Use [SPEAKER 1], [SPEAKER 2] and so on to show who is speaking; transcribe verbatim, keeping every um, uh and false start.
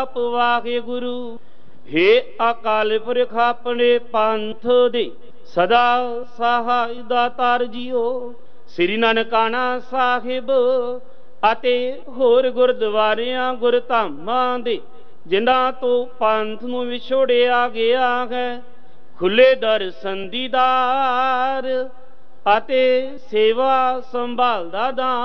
[SPEAKER 1] ਵਾਹਿਗੁਰੂ। हे अकाल पुरख अपने पंथ दे सदा सहाय दातार जीओ। श्री ननकाना साहिब ਅਤੇ ਹੋਰ ਗੁਰਦੁਆਰਿਆਂ ਗੁਰਧਾਮਾਂ ਦੇ ਜਿਨ੍ਹਾਂ ਤੋਂ ਪੰਥ ਨੂੰ ਵਿਛੋੜਿਆ ਗਿਆ ਹੈ, ਖੁੱਲੇ ਦਰਸ਼ਨ ਦੀਦਾਰ ਅਤੇ ਸੇਵਾ ਸੰਭਾਲ ਦਾ ਦਾਨ